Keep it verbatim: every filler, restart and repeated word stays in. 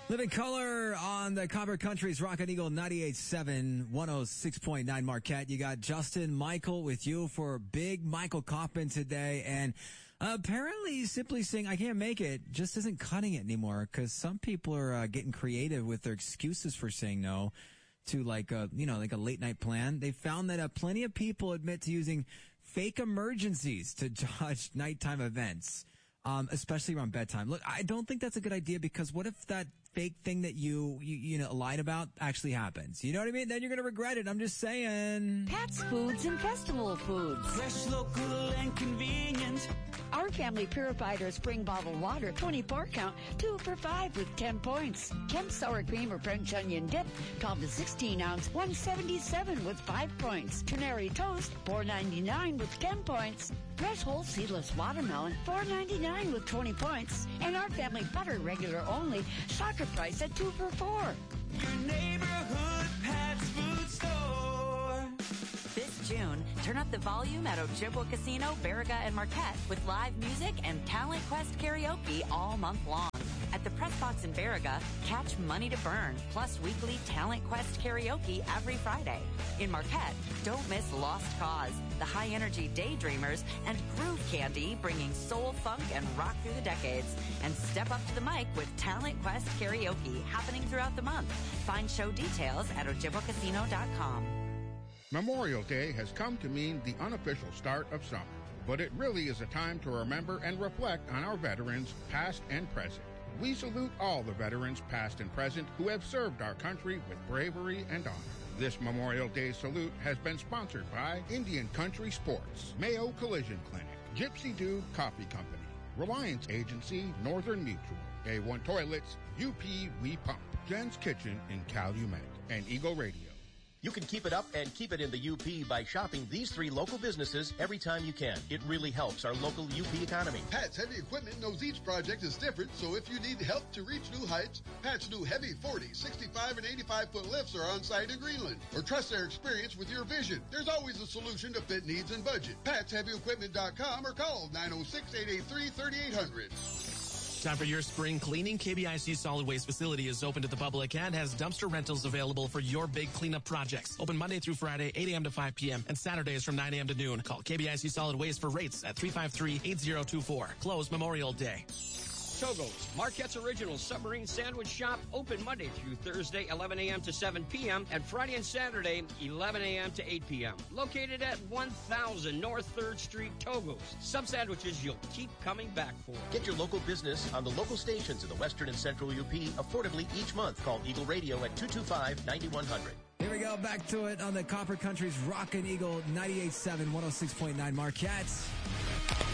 Living Color on the Copper Country's Rockin' Eagle ninety-eight point seven, one oh six point nine Marquette. You got Justin Michael with you for Big Michael Kaufman today. And apparently Simply Saying I can't make it just isn't cutting it anymore, because some people are uh, getting creative with their excuses for saying no to like a, you know, like a late night plan. They found that uh, plenty of people admit to using fake emergencies to dodge nighttime events. Um, especially around bedtime. Look, I don't think that's a good idea, because what if that fake thing that you, you, you know, lied about actually happens? You know what I mean? Then you're going to regret it. I'm just saying. Pat's Foods and Festival Foods. Fresh, local, and convenient. Our family purified our spring bottled water, twenty-four count, two for five with ten points. Kemp sour cream or French onion dip, twelve to sixteen ounce, one seventy-seven with five points. Canary toast, four ninety-nine with ten points. Fresh whole seedless watermelon, four ninety-nine with twenty points. And our family butter, regular only, soccer price at two for four. Your neighborhood Pat's Food Store. This June, turn up the volume at Ojibwa Casino, Baraga, and Marquette with live music and Talent Quest karaoke all month long. At the Press Box in Baraga, catch Money to Burn, plus weekly Talent Quest karaoke every Friday. In Marquette, don't miss Lost Cause, the high-energy Daydreamers, and Groove Candy, bringing soul, funk, and rock through the decades. And step up to the mic with Talent Quest karaoke happening throughout the month. Find show details at ojibwa casino dot com. Memorial Day has come to mean the unofficial start of summer, but it really is a time to remember and reflect on our veterans, past and present. We salute all the veterans, past and present, who have served our country with bravery and honor. This Memorial Day salute has been sponsored by Indian Country Sports, Mayo Collision Clinic, Gypsy Dude Coffee Company, Reliance Agency, Northern Mutual, A one Toilets, U P We Pump, Jen's Kitchen in Calumet, and Eagle Radio. You can keep it up and keep it in the U P by shopping these three local businesses every time you can. It really helps our local U P economy. Pat's Heavy Equipment knows each project is different, so if you need help to reach new heights, Pat's new heavy forty, sixty-five, and eighty-five foot lifts are on site in Greenland. Or trust their experience with your vision. There's always a solution to fit needs and budget. Pats Heavy Equipment dot com or call nine oh six, eight eight three, three eight hundred. Time for your spring cleaning. K B I C Solid Waste Facility is open to the public and has dumpster rentals available for your big cleanup projects. Open Monday through Friday, eight a.m. to five p.m. and Saturdays from nine a.m. to noon. Call K B I C Solid Waste for rates at three five three, eight zero two four. Closed Memorial Day. Togo's, Marquette's original submarine sandwich shop, open Monday through Thursday, eleven a.m. to seven p.m. and Friday and Saturday, eleven a.m. to eight p.m. Located at one thousand North third Street, Togo's. Some sandwiches you'll keep coming back for. Get your local business on the local stations in the Western and Central U P affordably each month. Call Eagle Radio at two two five, nine one zero zero. Here we go, back to it on the Copper Country's Rockin' Eagle ninety-eight point seven, one oh six point nine Marquette.